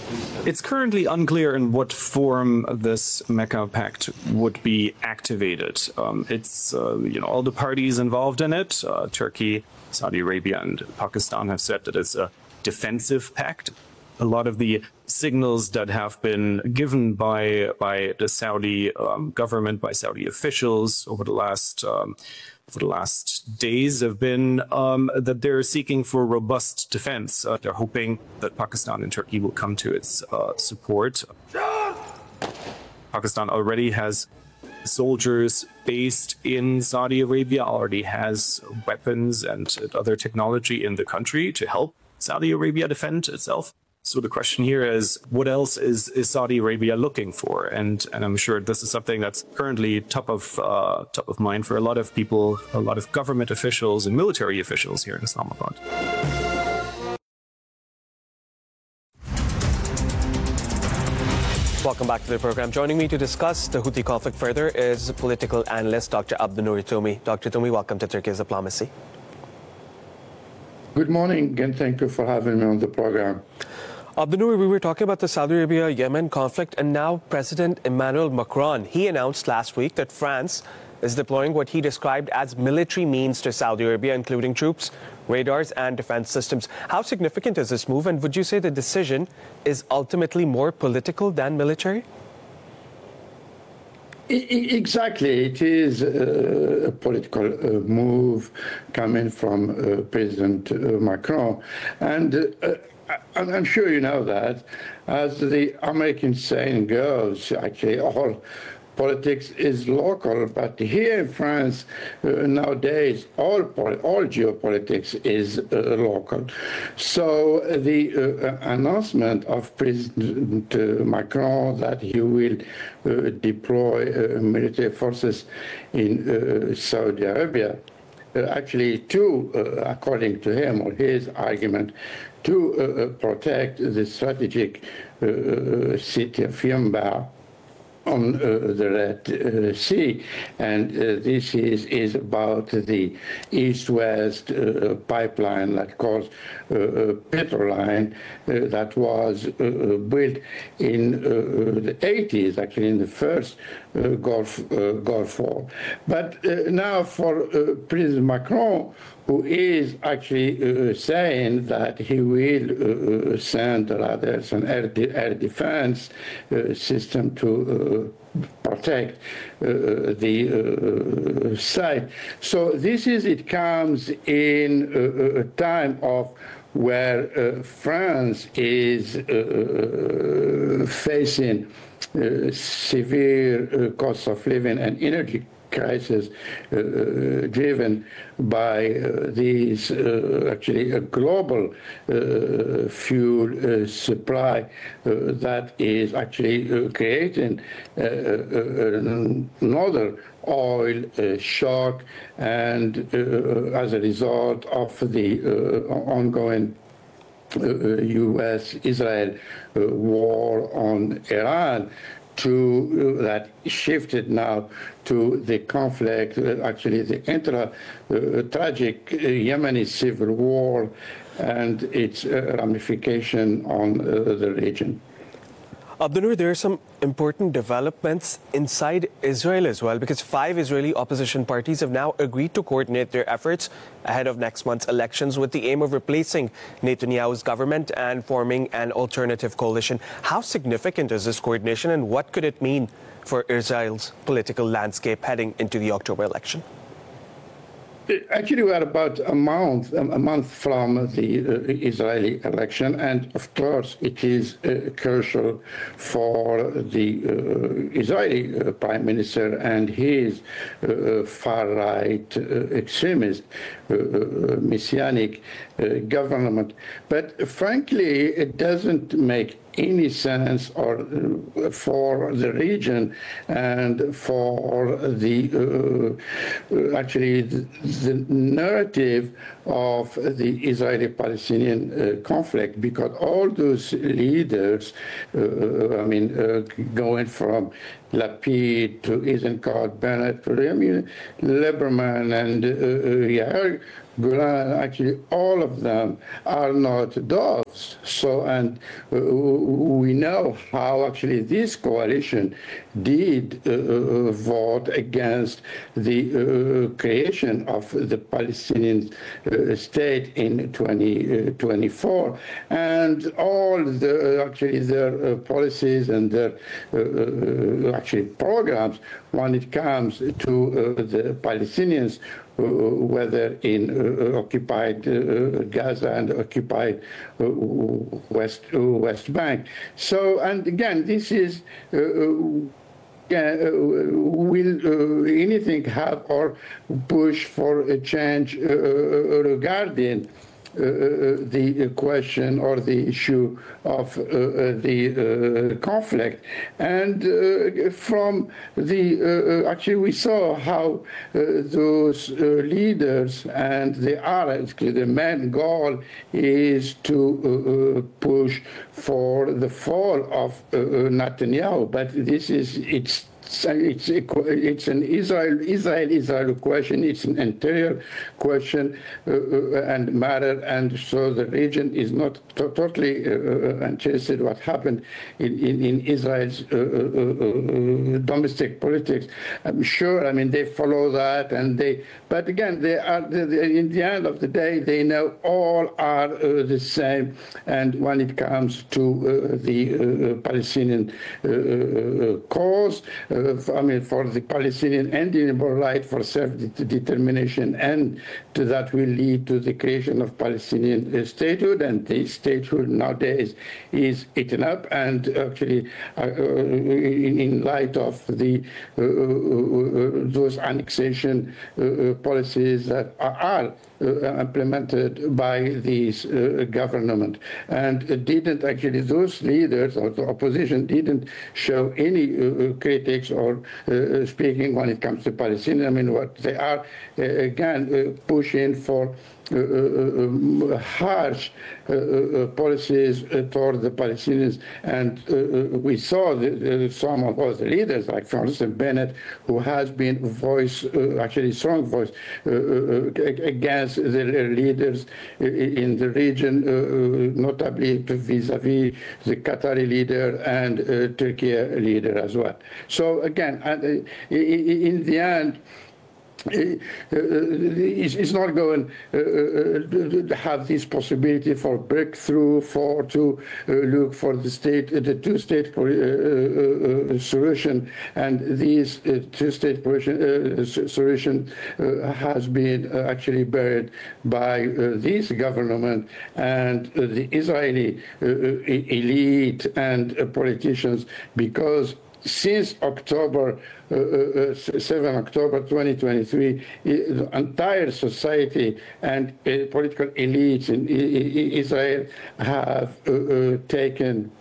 It's currently unclear in what form this Mecca Pact would be activated. It's all the parties involved in it, Turkey, Saudi Arabia, and Pakistan, have said that it's a defensive pact. A lot of the signals that have been given by the Saudi government, by Saudi officials over the last days have been that they're seeking for robust defense. They're hoping that Pakistan and Turkey will come to its support. Pakistan already has soldiers based in Saudi Arabia, already has weapons and other technology in the country to help Saudi Arabia defend itself. So the question here is, what else is Saudi Arabia looking for? And I'm sure this is something that's currently top of mind for a lot of people, a lot of government officials and military officials here in Islamabad. Welcome back to the program. Joining me to discuss the Houthi conflict further is political analyst Dr. Abdunnoor Toumi. Dr. Toumi, welcome to Turkey's Diplomacy. Good morning, and thank you for having me on the program. Abdunnoor, we were talking about the Saudi Arabia-Yemen conflict, and now President Emmanuel Macron, he announced last week that France is deploying what he described as military means to Saudi Arabia, including troops, radars, and defense systems. How significant is this move, and would you say the decision is ultimately more political than military? Exactly. It is a political move coming from President Macron. And I'm sure you know that. As the American saying goes, actually, all politics is local, but here in France nowadays all geopolitics is local. So the announcement of President Macron that he will deploy military forces in Saudi Arabia, actually according to him or his argument, to protect the strategic city of Yanbu on the Red Sea, and this is about the east-west pipeline that calls Petroline that was built in the 80s, actually in the first Gulf War. But now for President Macron, who is actually saying that he will send rather an air defense system to protect the site. So it comes in a time of where France is facing severe cost of living and energy crisis driven by these actually a global fuel supply that is actually creating another oil shock, and as a result of the ongoing U.S.-Israel war on Iran, that shifted now to the conflict, actually the tragic Yemeni civil war and its ramification on the region. Abdunnoor, there are some important developments inside Israel as well, because 5 Israeli opposition parties have now agreed to coordinate their efforts ahead of next month's elections with the aim of replacing Netanyahu's government and forming an alternative coalition. How significant is this coordination, and what could it mean for Israel's political landscape heading into the October election? Actually, we are about a month from the Israeli election, and of course, it is crucial for the Israeli Prime Minister and his far-right extremist messianic government. But frankly, it doesn't make any sense or for the region and for the actually the narrative of the Israeli-Palestinian conflict, because all those leaders, going from Lapid to Eisenkot, Bennett, Lieberman, and Yair Golan, actually all of them are not doves. So, and we know how actually this coalition did vote against the creation of the Palestinian state in 2024, and all the actually their policies and their actually programs when it comes to the Palestinians, whether in occupied Gaza and occupied West Bank. So, and again, this is will anything have or push for a change regarding the question or the issue of the conflict. And from the, actually we saw how those leaders, and they are actually the main goal is to push for the fall of Netanyahu. But this is, it's an Israel question. It's an interior question and matter, and so the region is not totally interested what happened in Israel's domestic politics. I'm sure. I mean, they follow that, and they. But again, they are. In the end of the day, they know all are the same. And when it comes to the Palestinian cause. I mean, for the Palestinian inalienable right for self-determination, and that will lead to the creation of Palestinian statehood, and the statehood nowadays is eaten up, and actually in light of the those annexation policies that are implemented by this government, and didn't actually, those leaders or the opposition didn't show any critics or speaking when it comes to Palestine. I mean, what they are again pushing for harsh policies toward the Palestinians, and we saw some of those leaders, like for instance Bennett, who has been actually strong voice against the leaders in the region, notably vis-a-vis the Qatari leader and Turkey leader as well. So again, in the end, it's not going to have this possibility for breakthrough, to look for the two-state solution, and this two-state solution has been actually buried by this government and the Israeli elite and politicians, because since October 7 October 2023, the entire society and political elites in Israel have taken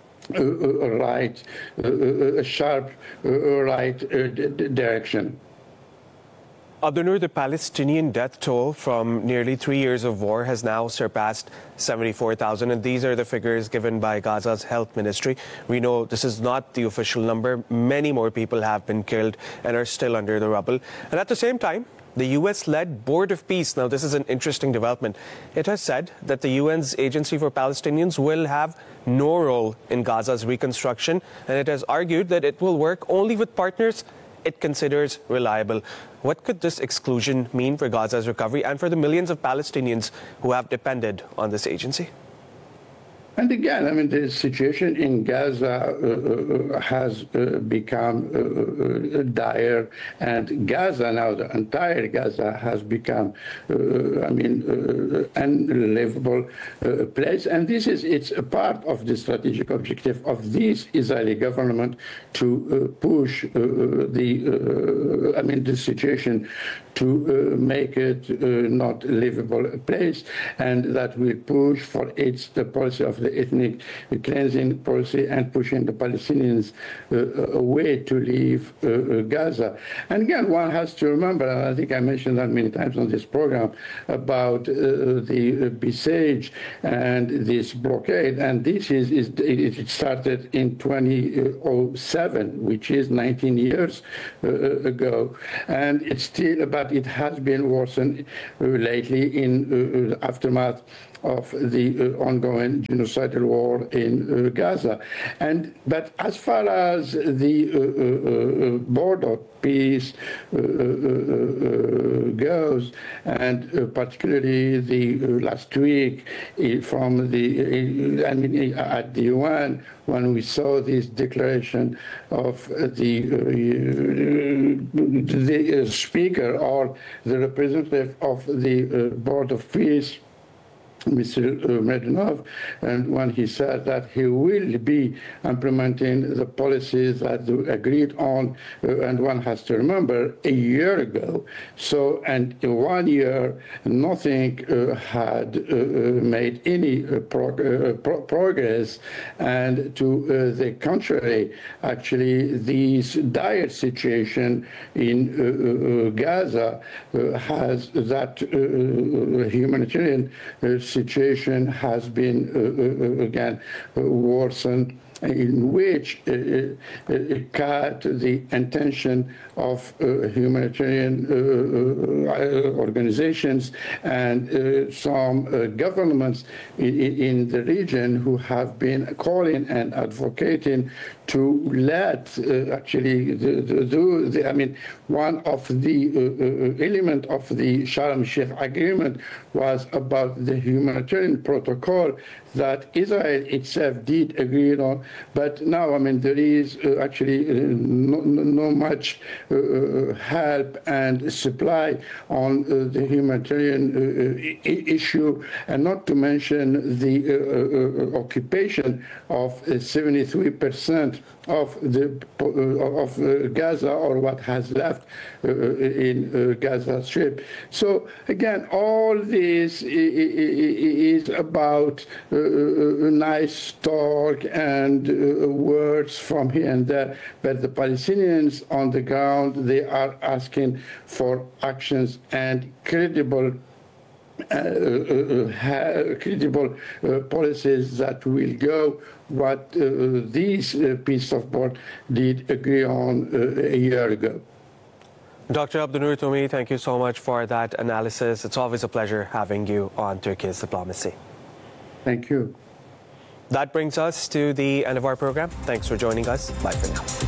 a sharp right direction. Abdunnoor, the Palestinian death toll from nearly 3 years of war has now surpassed 74,000, and these are the figures given by Gaza's health ministry. We know this is not the official number. Many more people have been killed and are still under the rubble. And at the same time, the US-led Board of Peace, now this is an interesting development, it has said that the UN's Agency for Palestinians will have no role in Gaza's reconstruction, and it has argued that it will work only with partners it considers reliable. What could this exclusion mean for Gaza's recovery and for the millions of Palestinians who have depended on this agency? And again, I mean, the situation in Gaza has become dire, and Gaza now, the entire Gaza has become, unlivable place. And this is, it's a part of the strategic objective of this Israeli government to push the situation to make it not livable place, and that will push for its policy of the ethnic cleansing policy and pushing the Palestinians away to leave Gaza. And again, one has to remember, and I think I mentioned that many times on this program, about the besiege and this blockade. And this it started in 2007, which is 19 years ago. And it's still, but it has been worsened lately in the aftermath of the ongoing genocidal war in Gaza. But as far as the border peace goes, and particularly the last week from at the UN, when we saw this declaration of the speaker or the representative of the Board of Peace, Mr. Medvedev, and when he said that he will be implementing the policies that they agreed on, and one has to remember, a year ago. So, and in 1 year, nothing had made any progress, and to the contrary, actually, this dire situation in Gaza has that humanitarian situation has been again worsened, in which cut the intention of humanitarian organizations and some governments in the region who have been calling and advocating to let actually one of the element of the Sharm el-Sheikh agreement was about the humanitarian protocol that Israel itself did agree on, but now, there is actually no much help and supply on the humanitarian issue, and not to mention the occupation of 73% of Gaza, or what has left in Gaza Strip. So again, all this is about nice talk and words from here and there, but the Palestinians on the ground, they are asking for actions and credible policies that will go what this piece of board did agree on a year ago. Dr. Abdunnoor Tomi, thank you so much for that analysis. It's always a pleasure having you on Turkey's Diplomacy. Thank you. That brings us to the end of our program. Thanks for joining us. Bye for now.